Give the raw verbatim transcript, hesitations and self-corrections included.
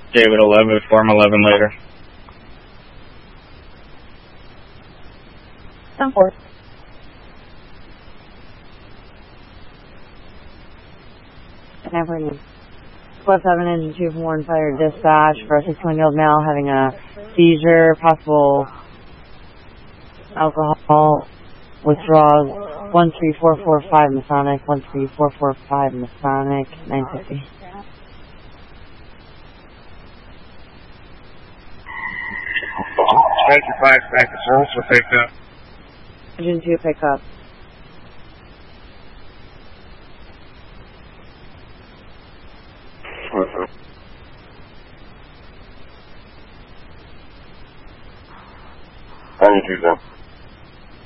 David eleven, form eleven later. ten four. Never knew. Squad seven, engine two from Warren Fire dispatch for a sixty-one-year-old male having a seizure, possible alcohol withdrawals. one three four four five Masonic, one three four four five Masonic, nine fifty. Engine five, back to service, we'll take that. Engine two, pick up. Engine two, then.